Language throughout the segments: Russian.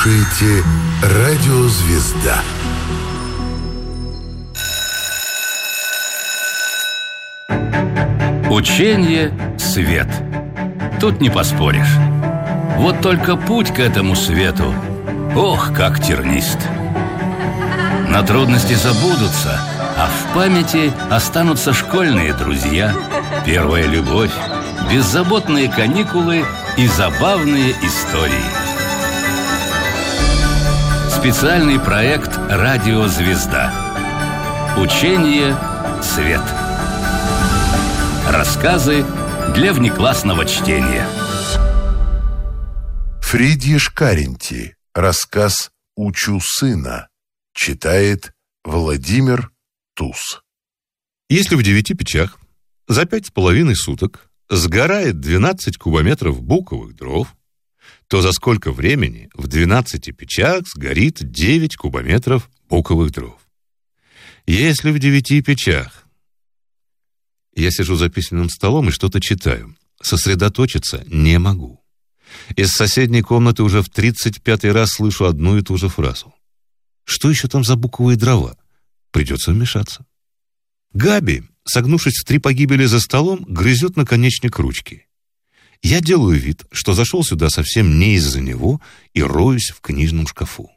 слушаете «Радио Звезда». Учение – свет. Тут не поспоришь. Вот только путь к этому свету, ох, как тернист. На трудности забудутся, а в памяти останутся школьные друзья, первая любовь, беззаботные каникулы и забавные истории. Специальный проект «Радио Звезда». Учение «Свет». Рассказы для внеклассного чтения. Фридьеш Каренти. Рассказ «Учу сына». Читает Владимир Туз. Если в 9 печах за 5,5 суток сгорает 12 кубометров буковых дров, то за сколько времени в 12 печах сгорит 9 кубометров буковых дров? Если в 9 печах... Я сижу за письменным столом и что-то читаю. Сосредоточиться не могу. Из соседней комнаты уже в 35-й раз слышу одну и ту же фразу. Что еще там за буковые дрова? Придется вмешаться. Габи, согнувшись в 3 погибели за столом, грызет наконечник ручки. Я делаю вид, что зашел сюда совсем не из-за него и роюсь в книжном шкафу.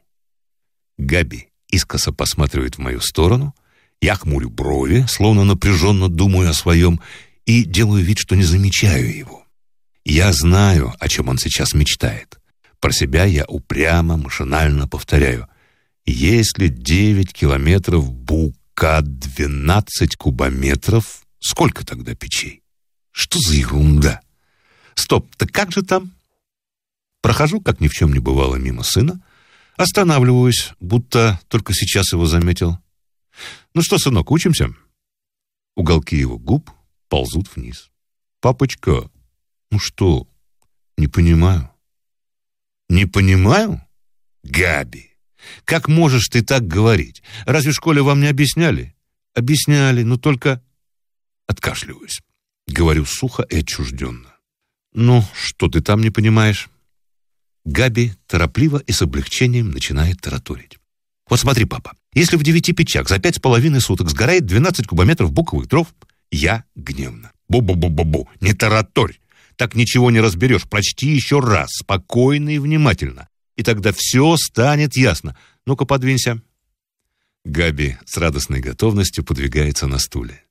Габи искоса посматривает в мою сторону, я хмурю брови, словно напряженно думаю о своем, и делаю вид, что не замечаю его. Я знаю, о чем он сейчас мечтает. Про себя я упрямо, машинально повторяю. Если 9 километров бука, 12 кубометров, сколько тогда печей? Что за ерунда? Стоп, так как же там? Прохожу, как ни в чем не бывало, мимо сына, останавливаюсь, будто только сейчас его заметил. Ну что, сынок, учимся? Уголки его губ ползут вниз. Папочка, ну что, не понимаю. Не понимаю? Габи, как можешь ты так говорить? Разве в школе вам не объясняли? Объясняли, но только... Откашливаюсь. Говорю сухо и отчужденно. Ну, что ты там не понимаешь? Габи торопливо и с облегчением начинает тараторить. Вот смотри, папа, если в 9 печах за 5,5 суток сгорает 12 кубометров буковых дров, я гневно. Бу-бу-бу-бу-бу, не тараторь. Так ничего не разберешь. Прочти еще раз, спокойно и внимательно. И тогда все станет ясно. Ну-ка, подвинься. Габи с радостной готовностью подвигается на стуле.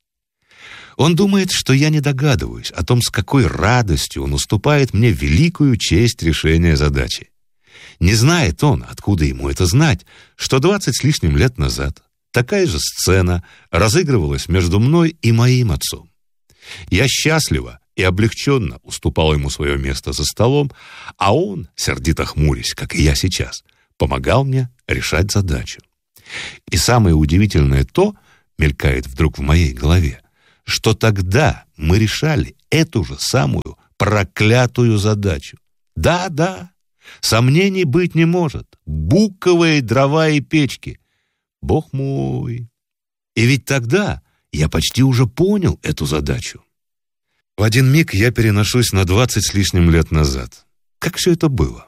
Он думает, что я не догадываюсь о том, с какой радостью он уступает мне великую честь решения задачи. Не знает он, откуда ему это знать, что 20 с лишним лет назад такая же сцена разыгрывалась между мной и моим отцом. Я счастливо и облегченно уступал ему свое место за столом, а он, сердито хмурясь, как и я сейчас, помогал мне решать задачу. И самое удивительное то, мелькает вдруг в моей голове, что тогда мы решали эту же самую проклятую задачу. Да, сомнений быть не может. Буковые дрова и печки. Бог мой! И ведь тогда я почти уже понял эту задачу. В один миг я переношусь на 20 с лишним лет назад. Как все это было?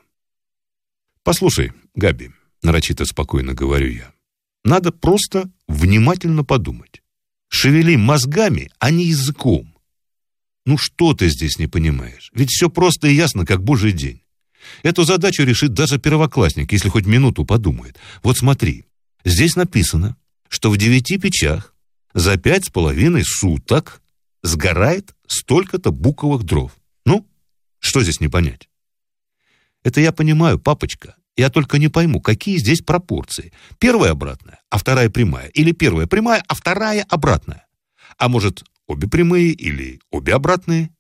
Послушай, Габи, нарочито спокойно говорю я, надо просто внимательно подумать. Шевели мозгами, а не языком. Ну что ты здесь не понимаешь? Ведь все просто и ясно, как божий день. Эту задачу решит даже первоклассник, если хоть минуту подумает. Вот смотри, здесь написано, что в 9 печах за 5,5 суток сгорает столько-то буковых дров. Ну, что здесь не понять? Это я понимаю, папочка. Я только не пойму, какие здесь пропорции. Первая обратная, а вторая прямая. Или первая прямая, а вторая обратная. А может, обе прямые или обе обратные?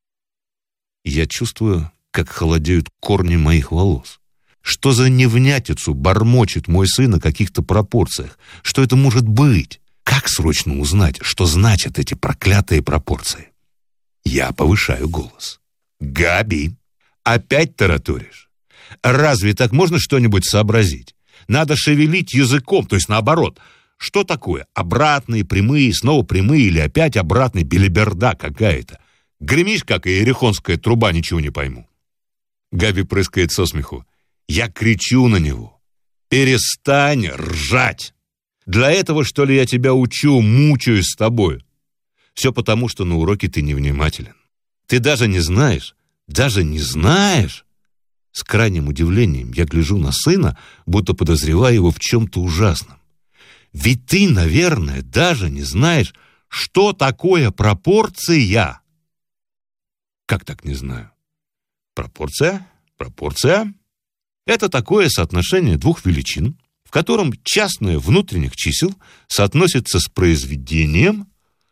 Я чувствую, как холодеют корни моих волос. Что за невнятицу бормочет мой сын о каких-то пропорциях? Что это может быть? Как срочно узнать, что значат эти проклятые пропорции? Я повышаю голос. Габи, опять тараторишь? Разве так можно что-нибудь сообразить? Надо шевелить языком, то есть наоборот. Что такое? Обратные, прямые, снова прямые или опять обратные? Белиберда какая-то. Гремишь, как иерихонская труба, ничего не пойму. Габи прыскает со смеху. Я кричу на него: перестань ржать! Для этого, что ли, я тебя учу, мучаюсь с тобой? Все потому, что на уроке ты невнимателен. Ты даже не знаешь. С крайним удивлением я гляжу на сына, будто подозревая его в чем-то ужасном. Ведь ты, наверное, даже не знаешь, что такое пропорция. Как так не знаю? Пропорция – это такое соотношение двух величин, в котором частное внутренних чисел соотносится с произведением.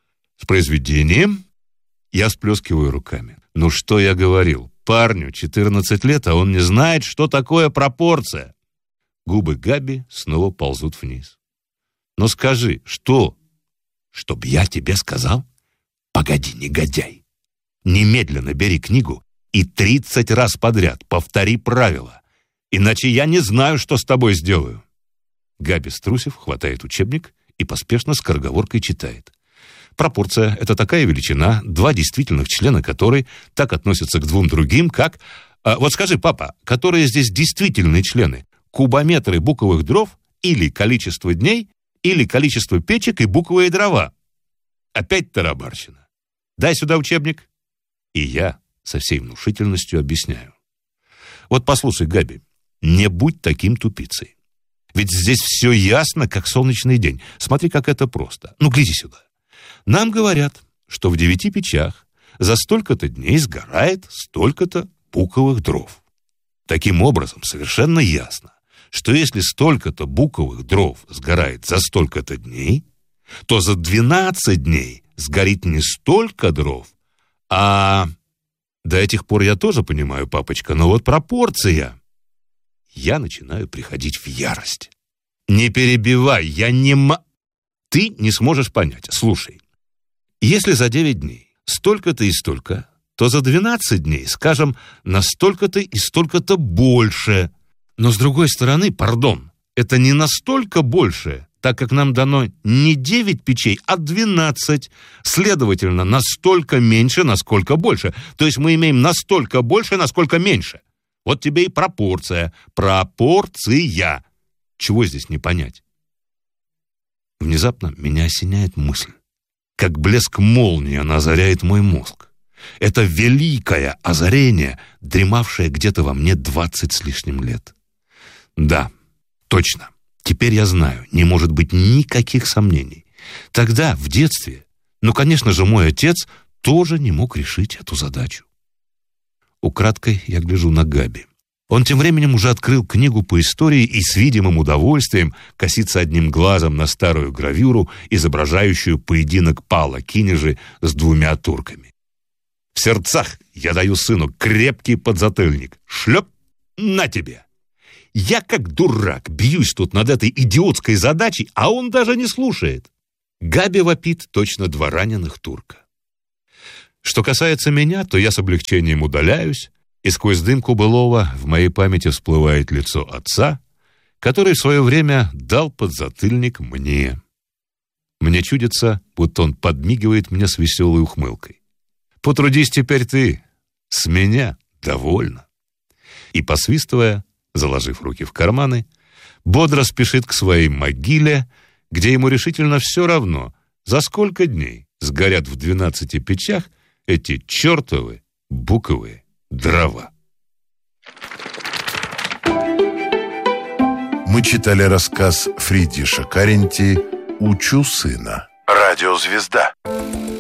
Я всплескиваю руками. Ну что я говорил? Парню 14 лет, а он не знает, что такое пропорция. Губы Габи снова ползут вниз. Но скажи, что? Чтоб я тебе сказал? Погоди, негодяй. Немедленно бери книгу и 30 раз подряд повтори правила. Иначе я не знаю, что с тобой сделаю. Габи, струсив, хватает учебник и поспешно скороговоркой читает. Пропорция – это такая величина, два действительных члена которой так относятся к двум другим, как... Вот скажи, папа, которые здесь действительные члены? Кубометры буковых дров или количество дней, или количество печек и буковые дрова? Опять тарабарщина. Дай сюда учебник. И я со всей внушительностью объясняю. Вот послушай, Габи, не будь таким тупицей. Ведь здесь все ясно, как солнечный день. Смотри, как это просто. Ну, гляди сюда. Нам говорят, что в 9 печах за столько-то дней сгорает столько-то буковых дров. Таким образом, совершенно ясно, что если столько-то буковых дров сгорает за столько-то дней, то за 12 дней сгорит не столько дров, а... До этих пор я тоже понимаю, папочка, но вот пропорция... Я начинаю приходить в ярость. Не перебивай, Ты не сможешь понять. Слушай, если за 9 дней столько-то и столько, то за 12 дней, скажем, на столько-то и столько-то больше. Но с другой стороны, это не настолько больше, так как нам дано не 9 печей, а 12. Следовательно, настолько меньше, насколько больше. То есть мы имеем настолько больше, насколько меньше. Вот тебе и пропорция. Пропорция. Чего здесь не понять? Внезапно меня осеняет мысль. Как блеск молнии она озаряет мой мозг. Это великое озарение, дремавшее где-то во мне 20 с лишним лет. Да, точно. Теперь я знаю, не может быть никаких сомнений. Тогда, в детстве, конечно же, мой отец тоже не мог решить эту задачу. Украдкой я гляжу на Габи. Он тем временем уже открыл книгу по истории и с видимым удовольствием косится одним глазом на старую гравюру, изображающую поединок Пала Кинежи с 2 турками. В сердцах я даю сыну крепкий подзатыльник. Шлеп, на тебе! Я как дурак бьюсь тут над этой идиотской задачей, а он даже не слушает. Габи вопит точно 2 раненых турка. Что касается меня, то я с облегчением удаляюсь, и сквозь дымку былого в моей памяти всплывает лицо отца, который в свое время дал подзатыльник мне. Мне чудится, будто он подмигивает мне с веселой ухмылкой. Потрудись теперь ты, с меня довольно. И, посвистывая, заложив руки в карманы, бодро спешит к своей могиле, где ему решительно все равно, за сколько дней сгорят в 12 печах эти чертовы буковые дрова. Мы читали рассказ Фридриша Каренти «Учу сына». Радиозвезда.